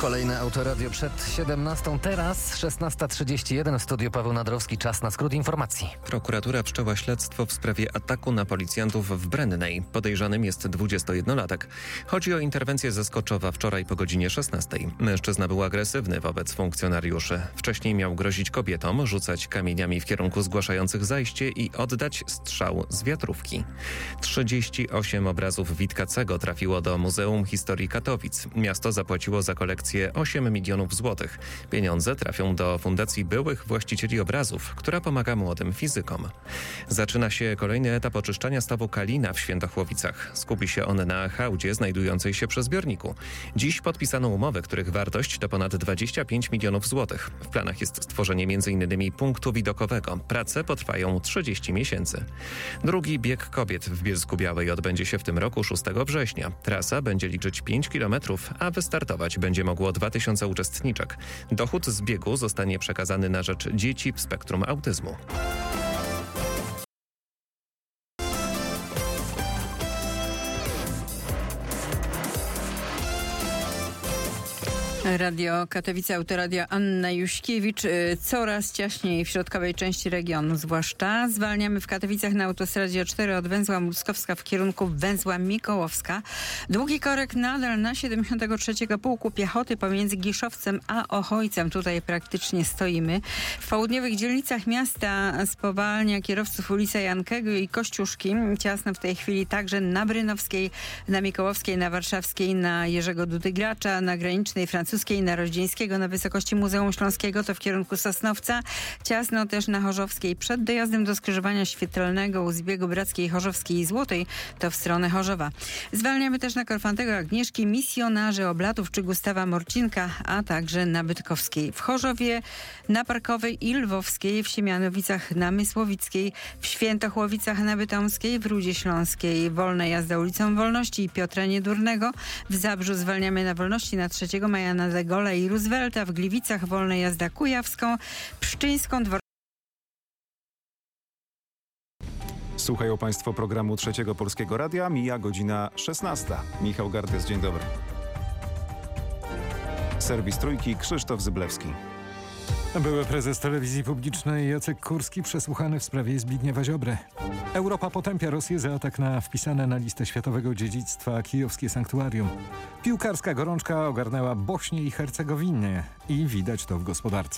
Kolejne Autoradio przed 17. Teraz 16:31 w studiu Paweł Nadrowski. Czas na skrót informacji. Prokuratura wszczęła śledztwo w sprawie ataku na policjantów w Brennej. Podejrzanym jest 21-latek. Chodzi o interwencję ze Skoczowa wczoraj po godzinie 16. Mężczyzna był agresywny wobec funkcjonariuszy. Wcześniej miał grozić kobietom, rzucać kamieniami w kierunku zgłaszających zajście i oddać strzał z wiatrówki. 38 obrazów Witkacego trafiło do Muzeum Historii Katowic. Miasto zapłaciło za kolekcję 8 milionów złotych. Pieniądze trafią do Fundacji Byłych Właścicieli Obrazów, która pomaga młodym fizykom. Zaczyna się kolejny etap oczyszczania stawu Kalina w Świętochłowicach. Skupi się on na hałdzie znajdującej się przy zbiorniku. Dziś podpisano umowy, których wartość to ponad 25 milionów złotych. W planach jest stworzenie m.in. punktu widokowego. Prace potrwają 30 miesięcy. Drugi bieg kobiet w Bielsku-Białej odbędzie się w tym roku 6 września. Trasa będzie liczyć 5 km, a wystartować będzie mogło 2000 uczestniczek. Dochód z biegu zostanie przekazany na rzecz dzieci w spektrum autyzmu. Radio Katowice, Autoradio Anna Juśkiewicz. Coraz ciaśniej w środkowej części regionu zwłaszcza. Zwalniamy w Katowicach na autostradzie 4 od węzła Mruskowska w kierunku węzła Mikołowska. Długi korek nadal na 73. Pułku Piechoty pomiędzy Giszowcem a Ochojcem. Tutaj praktycznie stoimy. W południowych dzielnicach miasta spowalnia kierowców ulica Jankego i Kościuszki. Ciasno w tej chwili także na Brynowskiej, na Mikołowskiej, na Warszawskiej, na Jerzego Dudy Gracza, na granicznej francuskiej, na Roździeńskiego, na wysokości Muzeum Śląskiego, to w kierunku Sosnowca. Ciasno też na Chorzowskiej. Przed dojazdem do skrzyżowania Świetlnego u zbiegu Brackiej, Chorzowskiej i Złotej, to w stronę Chorzowa. Zwalniamy też na Korfantego, Agnieszki, Misjonarzy, Oblatów czy Gustawa Morcinka, a także na Bytkowskiej. W Chorzowie, na Parkowej i Lwowskiej, w Siemianowicach na Mysłowickiej, w Świętochłowicach na Bytomskiej, w Rudzie Śląskiej wolna jazda ulicą Wolności i Piotra Niedurnego. W Zabrzu zwalniamy na Wolności, na 3 maja na De Gaulle'a i Roosevelta, w Gliwicach wolna jazda Kujawską, Pszczyńską, Słuchają Państwo programu Trzeciego Polskiego Radia. Mija godzina 16. Michał Gardias, dzień dobry. Serwis Trójki, Krzysztof Zyblewski. Były prezes telewizji publicznej Jacek Kurski przesłuchany w sprawie Zbigniewa Ziobry. Europa potępia Rosję za atak na wpisane na listę światowego dziedzictwa kijowskie sanktuarium. Piłkarska gorączka ogarnęła Bośnię i Hercegowinę i widać to w gospodarce.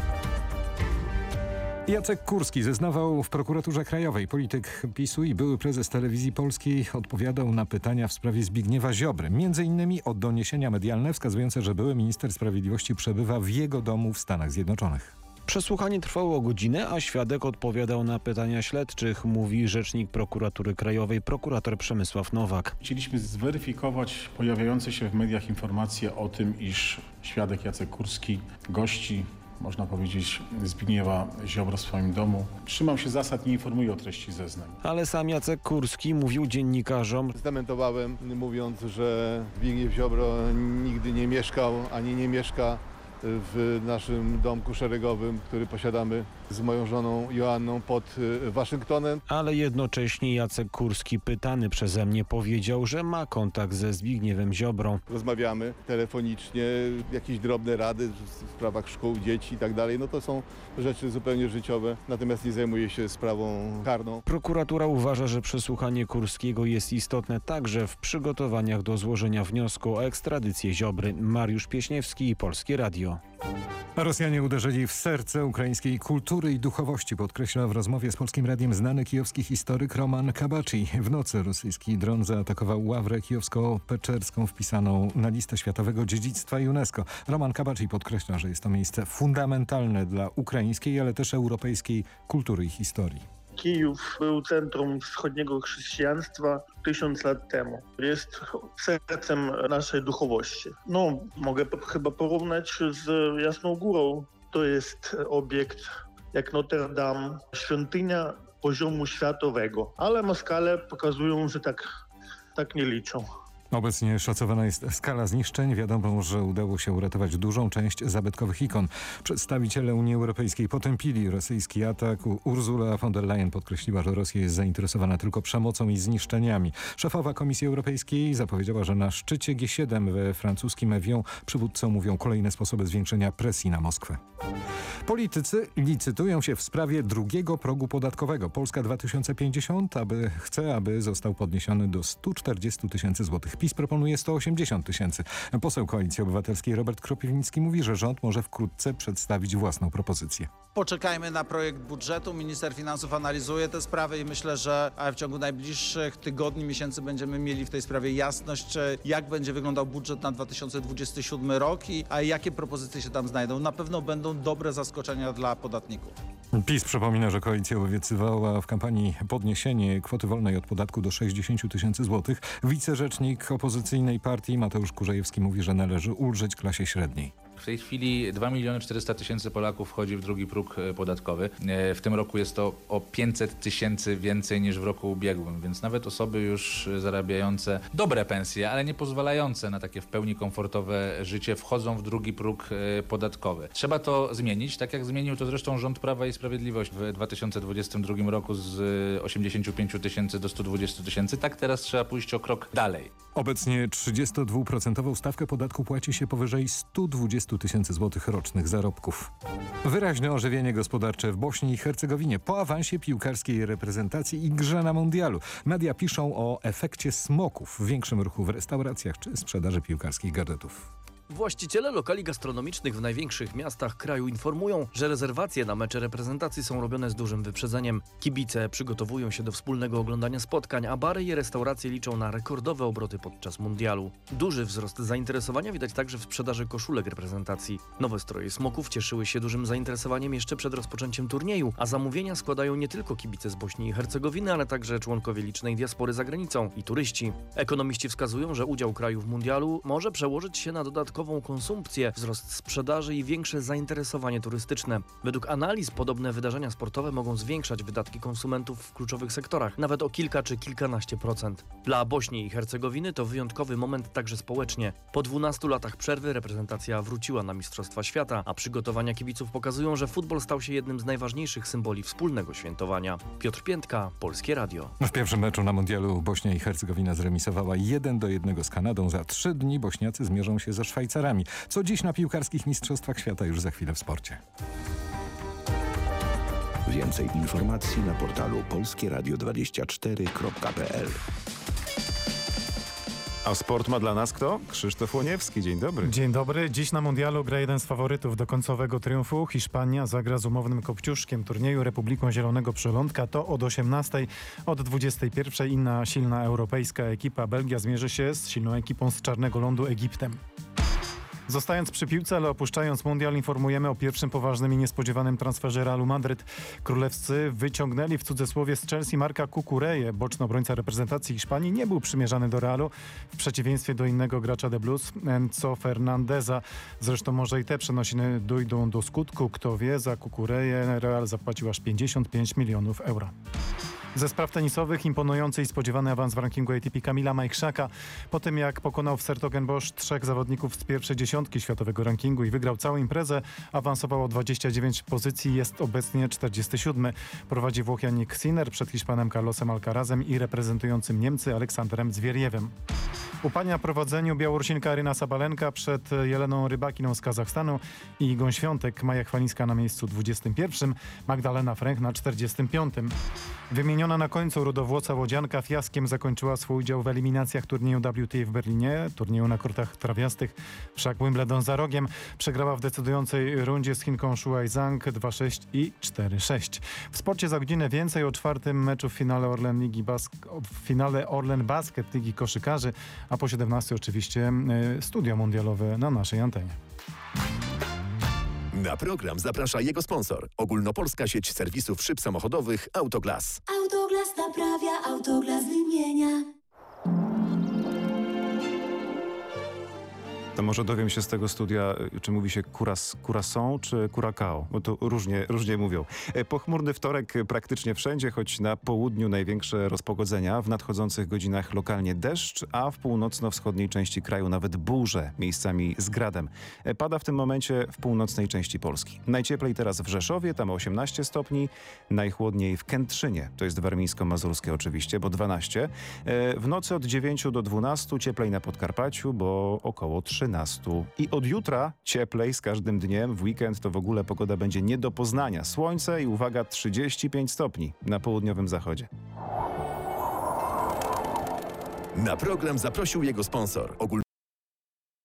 Jacek Kurski zeznawał w prokuraturze krajowej. Polityk PiS-u i były prezes telewizji polskiej odpowiadał na pytania w sprawie Zbigniewa Ziobry. Między innymi o doniesienia medialne wskazujące, że były minister sprawiedliwości przebywa w jego domu w Stanach Zjednoczonych. Przesłuchanie trwało godzinę, a świadek odpowiadał na pytania śledczych, mówi rzecznik prokuratury krajowej, prokurator Przemysław Nowak. Chcieliśmy zweryfikować pojawiające się w mediach informacje o tym, iż świadek Jacek Kurski gości, można powiedzieć, Zbigniewa Ziobro w swoim domu. Trzymał się zasad, nie informuje o treści zeznań. Ale sam Jacek Kurski mówił dziennikarzom: zdementowałem, mówiąc, że Zbigniew Ziobro nigdy nie mieszkał, ani nie mieszka w naszym domku szeregowym, który posiadamy z moją żoną Joanną pod Waszyngtonem. Ale jednocześnie Jacek Kurski, pytany przeze mnie, powiedział, że ma kontakt ze Zbigniewem Ziobrą. Rozmawiamy telefonicznie, jakieś drobne rady w sprawach szkół, dzieci i tak dalej. No to są rzeczy zupełnie życiowe, natomiast nie zajmuje się sprawą karną. Prokuratura uważa, że przesłuchanie Kurskiego jest istotne także w przygotowaniach do złożenia wniosku o ekstradycję Ziobry. Mariusz Pieśniewski i Polskie Radio. Rosjanie uderzyli w serce ukraińskiej kultury i duchowości, podkreśla w rozmowie z Polskim Radiem znany kijowski historyk Roman Kabaczy. W nocy rosyjski dron zaatakował ławrę kijowsko-peczerską wpisaną na listę światowego dziedzictwa UNESCO. Roman Kabaczy podkreśla, że jest to miejsce fundamentalne dla ukraińskiej, ale też europejskiej kultury i historii. Kijów był centrum wschodniego chrześcijaństwa 1000 lat temu. Jest sercem naszej duchowości. Mogę chyba porównać z Jasną Górą. To jest obiekt jak Notre Dame, świątynia poziomu światowego. Ale Moskale pokazują, że tak nie liczą. Obecnie szacowana jest skala zniszczeń. Wiadomo, że udało się uratować dużą część zabytkowych ikon. Przedstawiciele Unii Europejskiej potępili rosyjski atak. Ursula von der Leyen podkreśliła, że Rosja jest zainteresowana tylko przemocą i zniszczeniami. Szefowa Komisji Europejskiej zapowiedziała, że na szczycie G7 we francuskim Evian przywódcy omówią kolejne sposoby zwiększenia presji na Moskwę. Politycy licytują się w sprawie drugiego progu podatkowego. Polska 2050 chce, aby został podniesiony do 140 tysięcy złotych. PiS proponuje 180 tysięcy. Poseł Koalicji Obywatelskiej Robert Kropiwnicki mówi, że rząd może wkrótce przedstawić własną propozycję. Poczekajmy na projekt budżetu. Minister Finansów analizuje te sprawy i myślę, że w ciągu najbliższych tygodni, miesięcy będziemy mieli w tej sprawie jasność, jak będzie wyglądał budżet na 2027 rok i jakie propozycje się tam znajdą. Na pewno będą dobre zaskoczenia dla podatników. PiS przypomina, że koalicja obiecywała w kampanii podniesienie kwoty wolnej od podatku do 60 tysięcy złotych. Wicerzecznik opozycyjnej partii Mateusz Kurzejewski mówi, że należy ulżyć klasie średniej. W tej chwili 2 400 000 Polaków wchodzi w drugi próg podatkowy. W tym roku jest to o 500 000 więcej niż w roku ubiegłym, więc nawet osoby już zarabiające dobre pensje, ale nie pozwalające na takie w pełni komfortowe życie, wchodzą w drugi próg podatkowy. Trzeba to zmienić, tak jak zmienił to zresztą rząd Prawa i Sprawiedliwości w 2022 roku z 85 000 do 120 000. Tak teraz trzeba pójść o krok dalej. Obecnie 32% stawkę podatku płaci się powyżej 120 tysięcy złotych rocznych zarobków. Wyraźne ożywienie gospodarcze w Bośni i Hercegowinie po awansie piłkarskiej reprezentacji i grze na mundialu. Media piszą o efekcie smoków, większym ruchu w restauracjach czy sprzedaży piłkarskich gadżetów. Właściciele lokali gastronomicznych w największych miastach kraju informują, że rezerwacje na mecze reprezentacji są robione z dużym wyprzedzeniem. Kibice przygotowują się do wspólnego oglądania spotkań, a bary i restauracje liczą na rekordowe obroty podczas mundialu. Duży wzrost zainteresowania widać także w sprzedaży koszulek reprezentacji. Nowe stroje smoków cieszyły się dużym zainteresowaniem jeszcze przed rozpoczęciem turnieju, a zamówienia składają nie tylko kibice z Bośni i Hercegowiny, ale także członkowie licznej diaspory za granicą i turyści. Ekonomiści wskazują, że udział kraju w mundialu może przełożyć się na dodatkową konsumpcję, wzrost sprzedaży i większe zainteresowanie turystyczne. Według analiz podobne wydarzenia sportowe mogą zwiększać wydatki konsumentów w kluczowych sektorach, nawet o kilka czy kilkanaście procent. Dla Bośni i Hercegowiny to wyjątkowy moment także społecznie. Po 12 latach przerwy reprezentacja wróciła na Mistrzostwa Świata, a przygotowania kibiców pokazują, że futbol stał się jednym z najważniejszych symboli wspólnego świętowania. Piotr Piętka, Polskie Radio. W pierwszym meczu na mundialu Bośnia i Hercegowina zremisowała 1-1 z Kanadą. Za 3 dni Bośniacy zmierzą się ze Szwajcarią. Co dziś na piłkarskich mistrzostwach świata, już za chwilę w sporcie. Więcej informacji na portalu polskieradio24.pl. A sport ma dla nas kto? Krzysztof Łoniewski, dzień dobry. Dzień dobry. Dziś na mundialu gra jeden z faworytów do końcowego triumfu. Hiszpania zagra z umownym kopciuszkiem turnieju Republiką Zielonego Przylądka. To od 18:00, od 21:00 inna silna europejska ekipa. Belgia zmierzy się z silną ekipą z Czarnego Lądu, Egiptem. Zostając przy piłce, ale opuszczając mundial, informujemy o pierwszym poważnym i niespodziewanym transferze Realu Madryt. Królewscy wyciągnęli w cudzysłowie z Chelsea Marka Cucureję. Boczny obrońca reprezentacji Hiszpanii nie był przymierzany do Realu, w przeciwieństwie do innego gracza de Blues, Enzo Fernandeza. Zresztą może i te przenosiny dojdą do skutku. Kto wie, za Cucureję Real zapłacił aż 55 milionów euro. Ze spraw tenisowych imponujący i spodziewany awans w rankingu ATP Kamila Majchrzaka. Po tym jak pokonał w 's-Hertogenbosch 3 zawodników z pierwszej dziesiątki światowego rankingu i wygrał całą imprezę, awansował o 29 pozycji, jest obecnie 47. Prowadzi Włoch Jannik Sinner przed Hiszpanem Carlosem Alcarazem i reprezentującym Niemcy Aleksandrem Zwieriewem. Upania na prowadzeniu Białorusinka Aryna Sabalenka przed Jeleną Rybakiną z Kazachstanu i Igą Świątek. Maja Chwalińska na miejscu 21, Magdalena Fręch na 45. Wymieniona na końcu rudowłosa łodzianka fiaskiem zakończyła swój udział w eliminacjach turnieju WTA w Berlinie, turnieju na kortach trawiastych, wszak Wimbledon za rogiem. Przegrała w decydującej rundzie z Chinką Shuai Zhang 2-6 i 4-6. W sporcie za godzinę więcej o czwartym meczu w finale Orlen Basket Ligi Koszykarzy, a po 17 oczywiście studio mundialowe na naszej antenie. Na program zaprasza jego sponsor. Ogólnopolska sieć serwisów szyb samochodowych Autoglas. Autoglas naprawia, Autoglas wymienia. To może dowiem się z tego studia, czy mówi się curacao czy curacao, bo to różnie mówią. Pochmurny wtorek praktycznie wszędzie, choć na południu największe rozpogodzenia. W nadchodzących godzinach lokalnie deszcz, a w północno-wschodniej części kraju nawet burze, miejscami z gradem. Pada w tym momencie w północnej części Polski. Najcieplej teraz w Rzeszowie, tam 18 stopni, najchłodniej w Kętrzynie, to jest warmińsko-mazurskie oczywiście, bo 12. W nocy od 9 do 12, cieplej na Podkarpaciu, bo około 13. I od jutra cieplej z każdym dniem. W weekend to w ogóle pogoda będzie nie do poznania. Słońce i uwaga, 35 stopni na południowym zachodzie. Na program zaprosił jego sponsor.